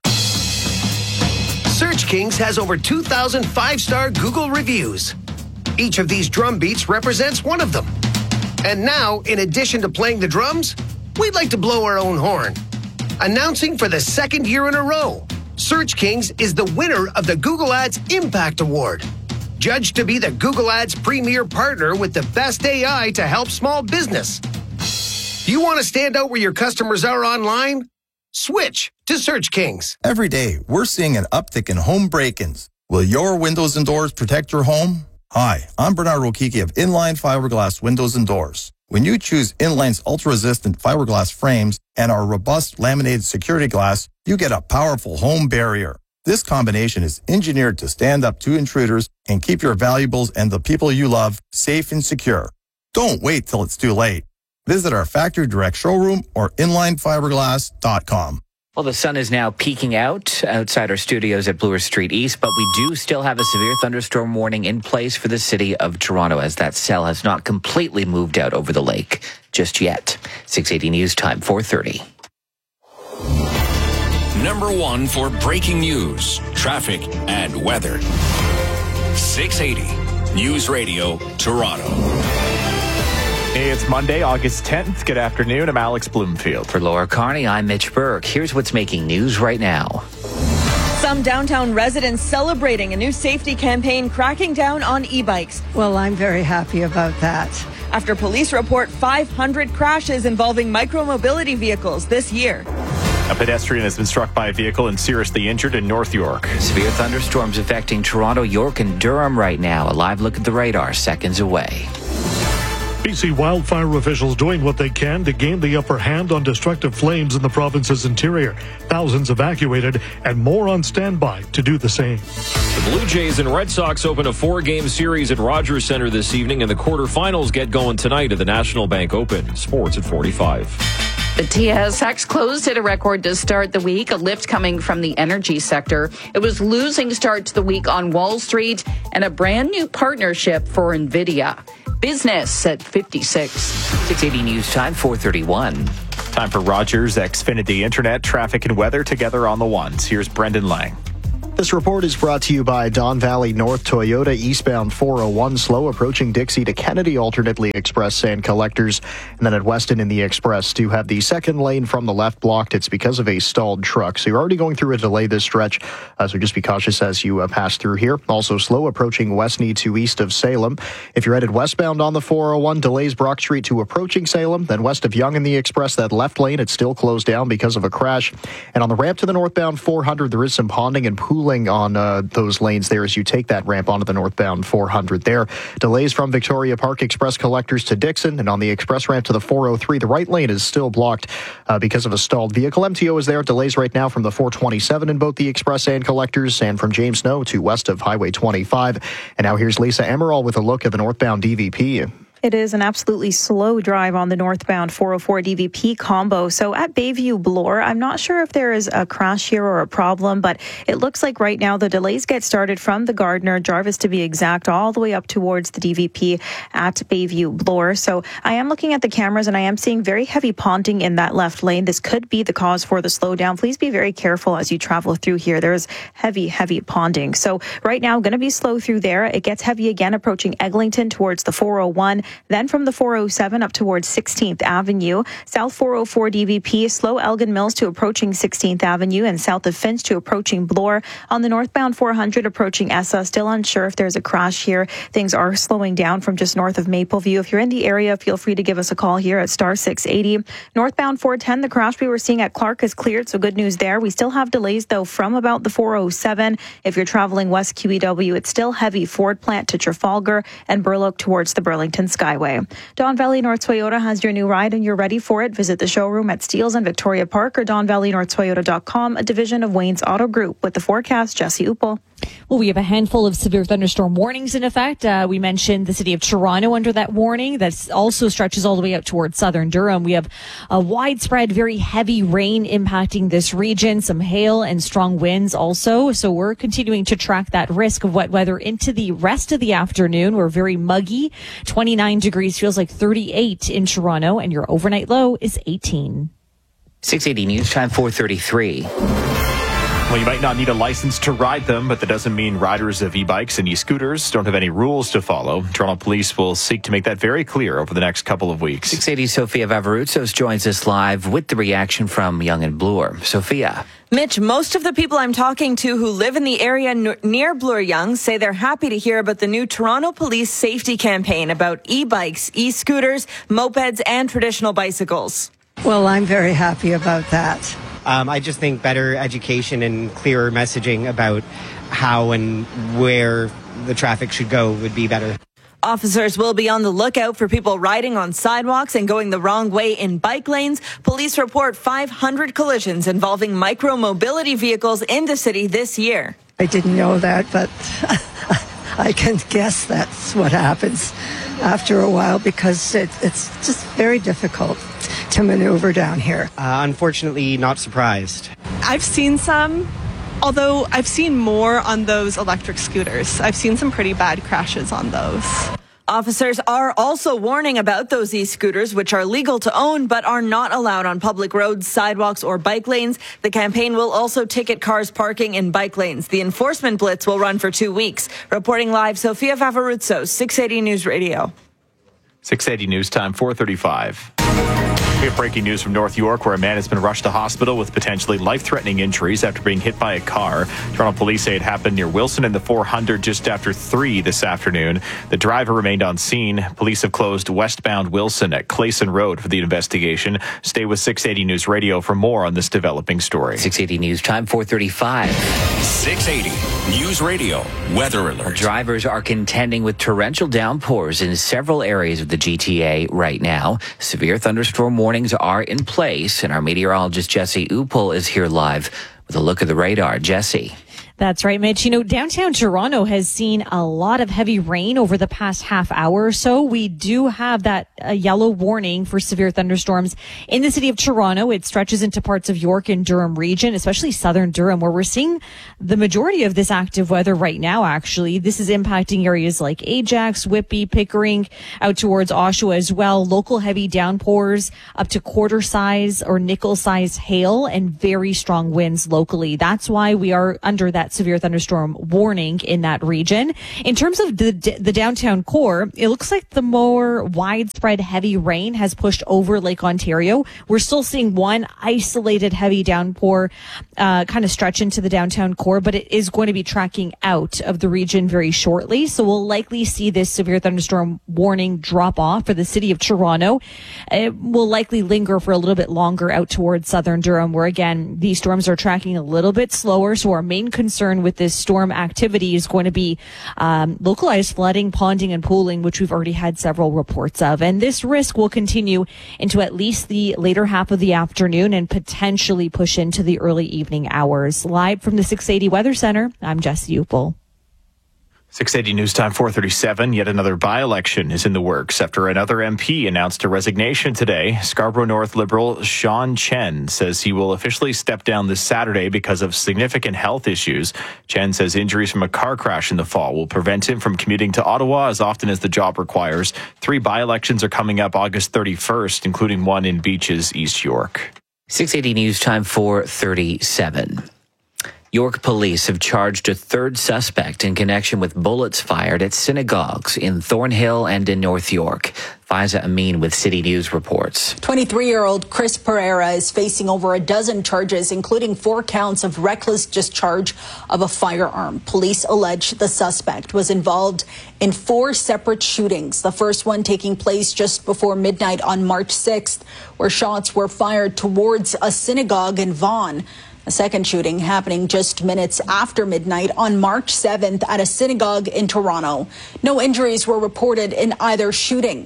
Search Kings has over 2,000 5-star Google reviews. Each of these drum beats represents one of them. And now, in addition to playing the drums, we'd like to blow our own horn. Announcing for the 2nd year in a row, Search Kings is the winner of the Google Ads Impact Award. Judged to be the Google Ads premier partner with the best AI to help small business. Do you want to stand out where your customers are online? Switch to Search Kings. Every day, we're seeing an uptick in home break-ins. Will your windows and doors protect your home? Hi, I'm Bernard Rokiki of Inline Fiberglass Windows and Doors. When you choose Inline's ultra-resistant fiberglass frames and our robust laminated security glass, you get a powerful home barrier. This combination is engineered to stand up to intruders and keep your valuables and the people you love safe and secure. Don't wait till it's too late. Visit our factory direct showroom or inlinefiberglass.com. Well, the sun is now peeking out outside our studios at Bloor Street East, but we do still have a severe thunderstorm warning in place for the city of Toronto, as that cell has not completely moved out over the lake just yet. 680 News Time, 4:30. Number 1 for breaking news, traffic, and weather. 680 News Radio, Toronto. It's Monday, August 10th. Good afternoon. I'm Alex Bloomfield. For Laura Carney, I'm Mitch Burke. Here's what's making news right now. Some downtown residents celebrating a new safety campaign cracking down on e-bikes. Well, I'm very happy about that. After police report 500 crashes involving micromobility vehicles this year. A pedestrian has been struck by a vehicle and seriously injured in North York. Severe thunderstorms affecting Toronto, York, and Durham right now. A live look at the radar seconds away. BC wildfire officials doing what they can to gain the upper hand on destructive flames in the province's interior. Thousands evacuated and more on standby to do the same. The Blue Jays and Red Sox open a 4-game series at Rogers Centre this evening, and the quarterfinals get going tonight at the National Bank Open. Sports at 45. The TSX closed at a record to start the week, a lift coming from the energy sector. It was losing start to the week on Wall Street and a brand new partnership for NVIDIA. Business at 56. 680 News Time, 4:31. Time for Rogers Xfinity Internet, traffic and weather together on the ones. Here's Brendan Lang. This report is brought to you by Don Valley North Toyota, eastbound 401 slow approaching Dixie to Kennedy, alternately express and collectors. And then at Weston in the express to have the second lane from the left blocked. It's because of a stalled truck. So you're already going through a delay this stretch. So just be cautious as you pass through here. Also slow approaching Westney to east of Salem. If you're headed westbound on the 401, delays Brock Street to approaching Salem. Then west of Yonge in the express, that left lane, it's still closed down because of a crash. And on the ramp to the northbound 400, there is some ponding and pooling on those lanes there as you take that ramp onto the northbound 400 there. Delays from Victoria Park Express collectors to Dixon, and on the express ramp to the 403, the right lane is still blocked because of a stalled vehicle. MTO is there. Delays right now from the 427 in both the express and collectors, and from James Snow to west of Highway 25. And now here's Lisa Emerald with a look at the northbound DVP. It is an absolutely slow drive on the northbound 404 DVP combo. So at Bayview Bloor, I'm not sure if there is a crash here or a problem, but it looks like right now the delays get started from the Gardner, Jarvis to be exact, all the way up towards the DVP at Bayview Bloor. So I am looking at the cameras and I am seeing very heavy ponding in that left lane. This could be the cause for the slowdown. Please be very careful as you travel through here. There's heavy ponding. So right now, going to be slow through there. It gets heavy again approaching Eglinton towards the 401. Then from the 407 up towards 16th Avenue, south 404 DVP, slow Elgin Mills to approaching 16th Avenue, and south of Finch to approaching Bloor. On the northbound 400 approaching Essa, still unsure if there's a crash here. Things are slowing down from just north of Mapleview. If you're in the area, feel free to give us a call here at star 680. Northbound 410, the crash we were seeing at Clark is cleared, so good news there. We still have delays, though, from about the 407. If you're traveling west QEW, it's still heavy Ford Plant to Trafalgar and Burloak towards the Burlington Skyway. Don Valley North Toyota has your new ride and you're ready for it. Visit the showroom at Steeles and Victoria Park or DonValleyNorthToyota.com, a division of Wayne's Auto Group. With the forecast, Jesse Uppel. Well, we have a handful of severe thunderstorm warnings in effect. We mentioned the city of Toronto under that warning. That also stretches all the way out towards southern Durham. We have a widespread, very heavy rain impacting this region, some hail and strong winds also. So we're continuing to track that risk of wet weather into the rest of the afternoon. We're very muggy. 29 degrees feels like 38 in Toronto, and your overnight low is 18. 680 News Time, 4:33. Well, you might not need a license to ride them, but that doesn't mean riders of e-bikes and e-scooters don't have any rules to follow. Toronto Police will seek to make that very clear over the next couple of weeks. 680 Sophia Vavarutsos joins us live with the reaction from Yonge and Bloor. Sophia. Mitch, most of the people I'm talking to who live in the area near Bloor-Yonge say they're happy to hear about the new Toronto Police safety campaign about e-bikes, e-scooters, mopeds, and traditional bicycles. Well, I'm very happy about that. I just think better education and clearer messaging about how and where the traffic should go would be better. Officers will be on the lookout for people riding on sidewalks and going the wrong way in bike lanes. Police report 500 collisions involving micro-mobility vehicles in the city this year. I didn't know that, but I can guess that's what happens after a while because it's just very difficult to maneuver down here. Unfortunately, not surprised. I've seen some, although I've seen more on those electric scooters. I've seen some pretty bad crashes on those. Officers are also warning about those e-scooters, which are legal to own but are not allowed on public roads, sidewalks, or bike lanes. The campaign will also ticket cars parking in bike lanes. The enforcement blitz will run for 2 weeks. Reporting live, Sophia Vavarutsos, 680 News Radio. 680 News Time, 4:35. We have breaking news from North York, where a man has been rushed to hospital with potentially life-threatening injuries after being hit by a car. Toronto police say it happened near Wilson and the 400 just after 3 this afternoon. The driver remained on scene. Police have closed westbound Wilson at Clayson Road for the investigation. Stay with 680 News Radio for more on this developing story. 680 News Time, 4:35. 680 News Radio Weather Alert. Drivers are contending with torrential downpours in several areas of the GTA right now. Severe thunderstorm warnings are in place, and our meteorologist Jesse Upel is here live with a look at the radar. Jesse. That's right, Mitch. Downtown Toronto has seen a lot of heavy rain over the past half hour or so. We do have that yellow warning for severe thunderstorms in the city of Toronto. It stretches into parts of York and Durham region, especially southern Durham, where we're seeing the majority of this active weather right now, actually. This is impacting areas like Ajax, Whitby, Pickering, out towards Oshawa as well. Local heavy downpours up to quarter-size or nickel-size hail and very strong winds locally. That's why we are under that severe thunderstorm warning in that region. In terms of the downtown core, it looks like the more widespread heavy rain has pushed over Lake Ontario. We're still seeing one isolated heavy downpour kind of stretch into the downtown core, but it is going to be tracking out of the region very shortly. So we'll likely see this severe thunderstorm warning drop off for the city of Toronto. It will likely linger for a little bit longer out towards southern Durham, where again, these storms are tracking a little bit slower. So our main concern with this storm activity is going to be localized flooding, ponding, and pooling, which we've already had several reports of. And this risk will continue into at least the later half of the afternoon and potentially push into the early evening hours. Live from the 680 Weather Center, I'm Jesse Upel. 680 News Time, 4:37. Yet another by-election is in the works after another MP announced a resignation today. Scarborough North Liberal Sean Chen says he will officially step down this Saturday because of significant health issues. Chen says injuries from a car crash in the fall will prevent him from commuting to Ottawa as often as the job requires. 3 by-elections are coming up August 31st, including one in Beaches, East York. 680 News Time, 4:37. York police have charged a third suspect in connection with bullets fired at synagogues in Thornhill and in North York. Faiza Amin with City News reports. 23-year-old Chris Pereira is facing over a dozen charges, including 4 counts of reckless discharge of a firearm. Police allege the suspect was involved in 4 separate shootings, the first one taking place just before midnight on March 6th, where shots were fired towards a synagogue in Vaughan. A second shooting happening just minutes after midnight on March 7th at a synagogue in Toronto. No injuries were reported in either shooting.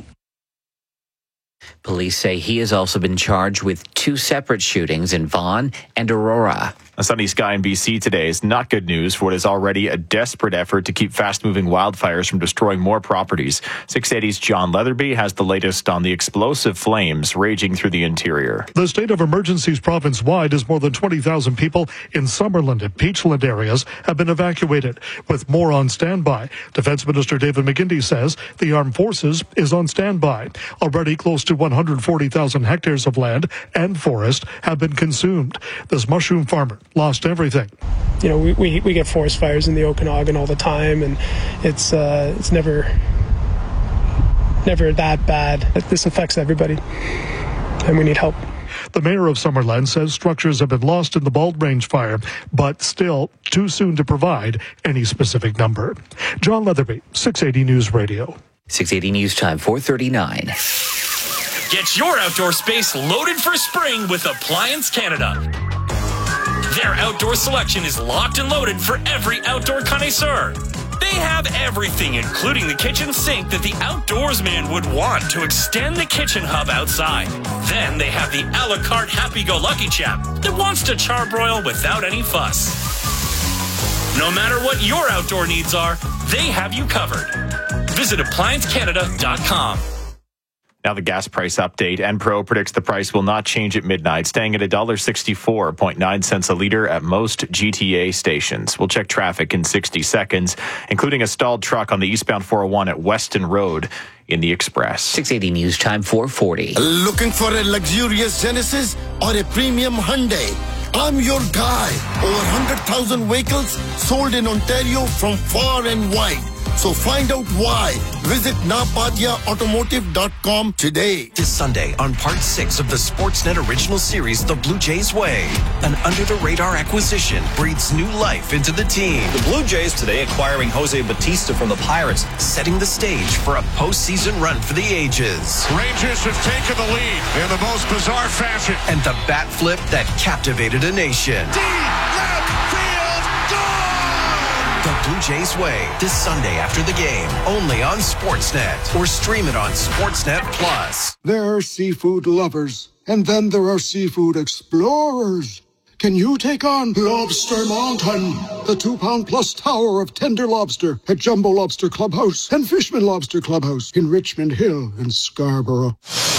Police say he has also been charged with 2 separate shootings in Vaughan and Aurora. A sunny sky in BC today is not good news for what is already a desperate effort to keep fast-moving wildfires from destroying more properties. 680's John Leatherby has the latest on the explosive flames raging through the interior. The state of emergencies province-wide as more than 20,000 people in Summerland and Peachland areas have been evacuated, with more on standby. Defense Minister David McGuinty says the armed forces is on standby. Already close to 140,000 hectares of land and forest have been consumed. This mushroom farmer lost everything. We get forest fires in the Okanagan all the time, and it's never that bad. This affects everybody, and we need help. The mayor of Summerland says structures have been lost in the Bald Range fire, but still too soon to provide any specific number. John Leatherby, 680 News Radio. 680 News Time, 4:39. Get your outdoor space loaded for spring with Appliance Canada. Their outdoor selection is locked and loaded for every outdoor connoisseur. They have everything, including the kitchen sink that the outdoorsman would want to extend the kitchen hub outside. Then they have the a la carte happy-go-lucky chap that wants to charbroil without any fuss. No matter what your outdoor needs are, they have you covered. Visit ApplianceCanada.com. Now the gas price update. Enpro predicts the price will not change at midnight, staying at $1.64.9 a litre at most GTA stations. We'll check traffic in 60 seconds, including a stalled truck on the eastbound 401 at Weston Road in the Express. 680 News Time, 4:40. Looking for a luxurious Genesis or a premium Hyundai? I'm your guy. Over 100,000 vehicles sold in Ontario from far and wide. So find out why. Visit napadiaautomotive.com today. This Sunday on Part 6 of the Sportsnet original series, The Blue Jays Way. An under-the-radar acquisition breathes new life into the team. The Blue Jays today acquiring Jose Bautista from the Pirates, setting the stage for a postseason run for the ages. Rangers have taken the lead in the most bizarre fashion. And the bat flip that captivated a nation. The Blue Jays Way, this Sunday after the game, only on Sportsnet, or stream it on Sportsnet Plus. There are seafood lovers, and then there are seafood explorers. Can you take on Lobster Mountain, the 2-pound-plus tower of tender lobster at Jumbo Lobster Clubhouse and Fishman Lobster Clubhouse in Richmond Hill and Scarborough?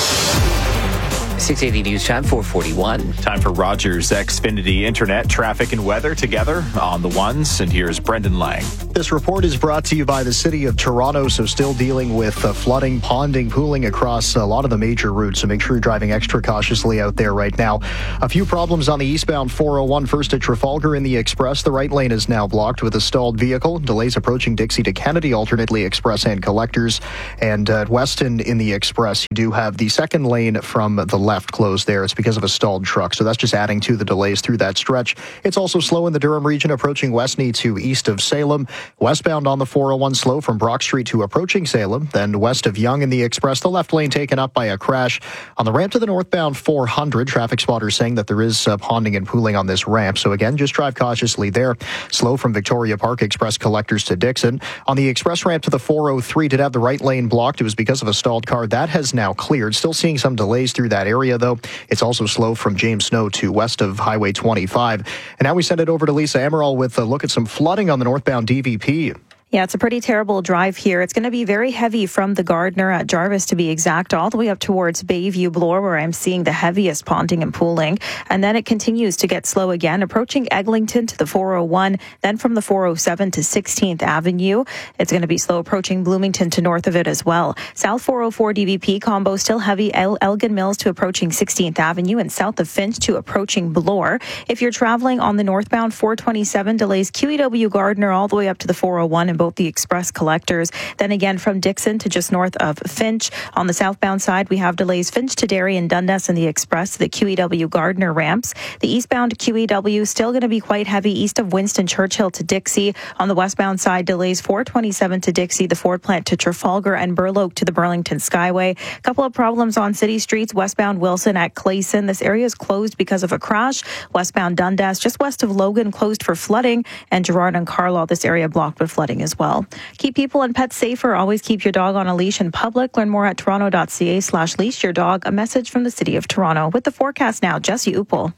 680 News Time, 441. Time for Rogers Xfinity Internet, traffic and weather together on the ones. And here's Brendan Lang. This report is brought to you by the City of Toronto. So still dealing with flooding, ponding, pooling across a lot of the major routes. So make sure you're driving extra cautiously out there right now. A few problems on the eastbound 401. First at Trafalgar in the Express. The right lane is now blocked with a stalled vehicle. Delays approaching Dixie to Kennedy, alternately Express and Collectors. And at Weston in the Express, you do have the second lane from the left closed there. It's because of a stalled truck. So that's just adding to the delays through that stretch. It's also slow in the Durham region approaching Westney to east of Salem. Westbound on the 401 slow from Brock Street to approaching Salem. Then west of Yonge in the Express, the left lane taken up by a crash. On the ramp to the northbound 400, traffic spotters saying that there is ponding and pooling on this ramp. So again, just drive cautiously there. Slow from Victoria Park Express Collectors to Dixon. On the express ramp to the 403, did have the right lane blocked. It was because of a stalled car. That has now cleared. Still seeing some delays through that area, though. It's also slow from James Snow to west of Highway 25. And now we send it over to Lisa Amaral with a look at some flooding on the northbound DVP. Yeah, it's a pretty terrible drive here. It's going to be very heavy from the Gardner at Jarvis, to be exact, all the way up towards Bayview Bloor, where I'm seeing the heaviest ponding and pooling. And then it continues to get slow again, approaching Eglinton to the 401, then from the 407 to 16th Avenue. It's going to be slow approaching Bloomington to north of it as well. South 404 DVP combo still heavy, Elgin Mills to approaching 16th Avenue and south of Finch to approaching Bloor. If you're traveling on the northbound 427, delays QEW Gardner all the way up to the 401 and both the Express Collectors. Then again from Dixon to just north of Finch. On the southbound side, we have delays Finch to Derry and Dundas and the Express to the QEW Gardner ramps. The eastbound QEW still going to be quite heavy east of Winston Churchill to Dixie. On the westbound side, delays 427 to Dixie, the Ford plant to Trafalgar and Burloak to the Burlington Skyway. A couple of problems on city streets. Westbound Wilson at Clayson. This area is closed because of a crash. Westbound Dundas just west of Logan closed for flooding, and Gerrard and Carlaw, this area blocked with flooding as well. Keep people and pets safer. Always keep your dog on a leash in public. Learn more at toronto.ca/leash your dog. A message from the City of Toronto. With the forecast now, Jesse Uppel.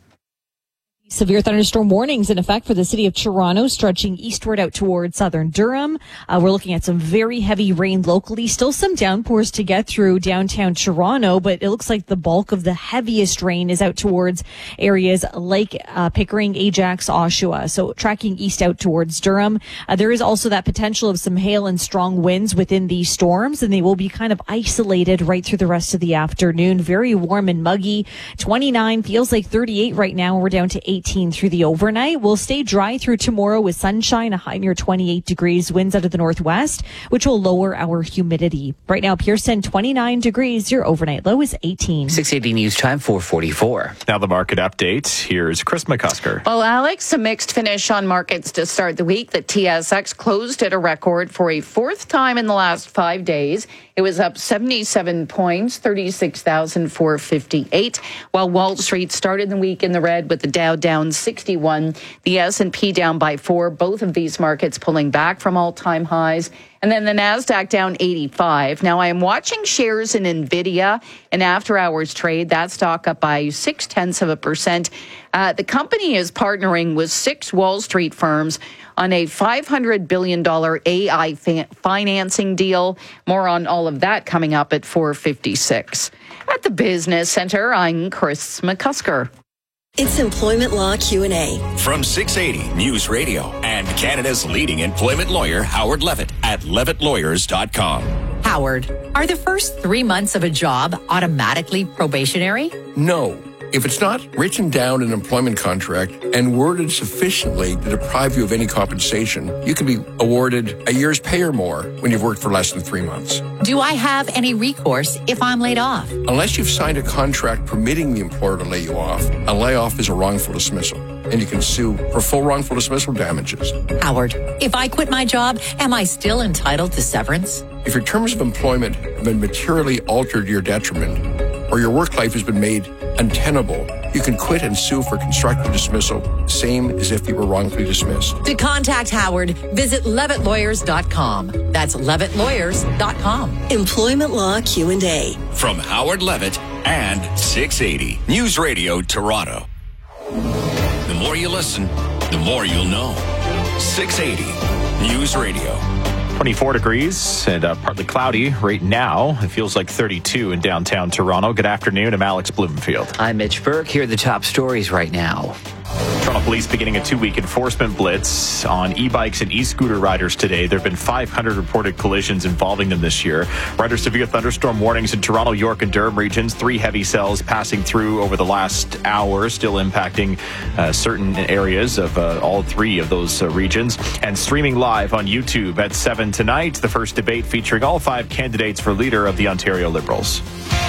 Severe thunderstorm warnings in effect for the city of Toronto, stretching eastward out towards southern Durham. We're looking at some very heavy rain locally. Still some downpours to get through downtown Toronto, but it looks like the bulk of the heaviest rain is out towards areas like Pickering, Ajax, Oshawa. So tracking east out towards Durham. There is also that potential of some hail and strong winds within these storms, and they will be kind of isolated right through the rest of the afternoon. Very warm and muggy. 29 feels like 38 right now. We're down to 18 through the overnight. We'll stay dry through tomorrow with sunshine, a high near 28 degrees, winds out of the northwest, which will lower our humidity. Right now, Pearson, 29 degrees. Your overnight low is 18. 680 News Time, 444. Now the market update. Here's Chris McCusker. Well, Alex, a mixed finish on markets to start the week. The TSX closed at a record for a fourth time in the last 5 days. It was up 77 points, 36,458, while Wall Street started the week in the red with the Dow down 61, the S&P down by 4, both of these markets pulling back from all-time highs. And then the NASDAQ down 85. Now, I am watching shares in NVIDIA, an after-hours trade. That stock up by 0.6%. The company is partnering with 6 Wall Street firms on a $500 billion AI financing deal. More on all of that coming up at 4:56. At the Business Center, I'm Chris McCusker. It's Employment Law Q&A. From 680 News Radio and Canada's leading employment lawyer, Howard Levitt at levittlawyers.com. Howard, are the first 3 months of a job automatically probationary? No. If it's not written down in an employment contract and worded sufficiently to deprive you of any compensation, you can be awarded a year's pay or more when you've worked for less than 3 months. Do I have any recourse if I'm laid off? Unless you've signed a contract permitting the employer to lay you off, a layoff is a wrongful dismissal, and you can sue for full wrongful dismissal damages. Howard, if I quit my job, am I still entitled to severance? If your terms of employment have been materially altered to your detriment, or your work life has been made untenable, you can quit and sue for constructive dismissal, same as if you were wrongfully dismissed. To contact Howard, visit levittlawyers.com. That's levittlawyers.com. Employment Law Q&A. From Howard Levitt and 680 News Radio Toronto. The more you listen, the more you'll know. 680 News Radio. 24 degrees and partly cloudy right now. It feels like 32 in downtown Toronto. Good afternoon. I'm Alex Blumenfield. I'm Mitch Burke. Here are the top stories right now. Toronto Police beginning a 2-week enforcement blitz on e-bikes and e-scooter riders today. There have been 500 reported collisions involving them this year. Rather severe thunderstorm warnings in Toronto, York, and Durham regions. 3 heavy cells passing through over the last hour, still impacting certain areas of all 3 of those regions. And streaming live on YouTube at 7 tonight, the first debate featuring all 5 candidates for leader of the Ontario Liberals.